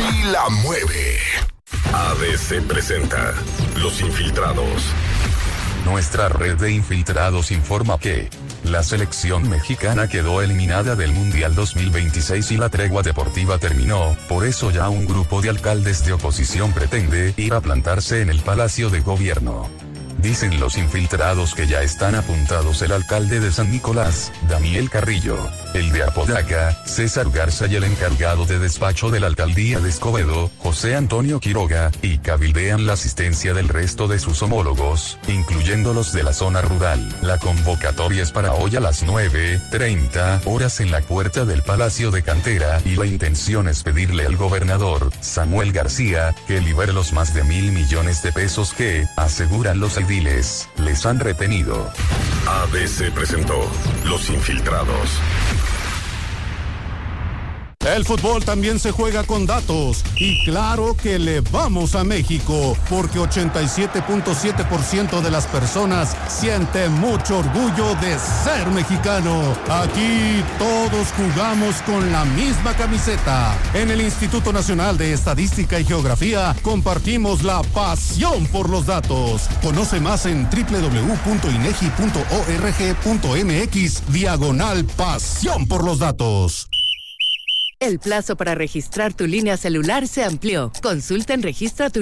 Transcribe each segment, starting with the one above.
Sí la mueve. ABC presenta Los Infiltrados. Nuestra red de infiltrados informa que la selección mexicana quedó eliminada del Mundial 2026 y la tregua deportiva terminó. Por eso ya un grupo de alcaldes de oposición pretende ir a plantarse en el Palacio de Gobierno. Dicen los infiltrados que ya están apuntados el alcalde de San Nicolás, Daniel Carrillo, el de Apodaca, César Garza y el encargado de despacho de la alcaldía de Escobedo, José Antonio Quiroga, y cabildean la asistencia del resto de sus homólogos, incluyendo los de la zona rural. La convocatoria es para hoy a las 9:30 horas en la puerta del Palacio de Cantera y la intención es pedirle al gobernador, Samuel García, que libere los más de 1,000 millones de pesos que, aseguran los ediles, les han retenido. ABC presentó Los Infiltrados. El fútbol también se juega con datos y claro que le vamos a México porque 87.7% de las personas siente mucho orgullo de ser mexicano. Aquí todos jugamos con la misma camiseta. En el Instituto Nacional de Estadística y Geografía compartimos la pasión por los datos. Conoce más en www.inegi.org.mx/pasión por los datos. El plazo para registrar tu línea celular se amplió. Consulta en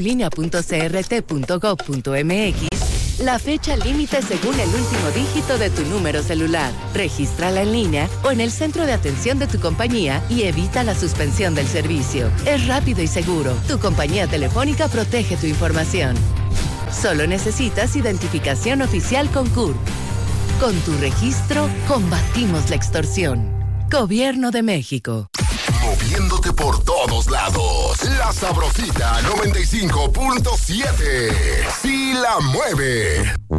registratulinea.crt.gov.mx la fecha límite según el último dígito de tu número celular. Regístrala en línea o en el centro de atención de tu compañía y evita la suspensión del servicio. Es rápido y seguro. Tu compañía telefónica protege tu información. Solo necesitas identificación oficial con CURP. Con tu registro, combatimos la extorsión. Gobierno de México. Moviéndote por todos lados. La Sabrosita 95.7. Sí la mueve.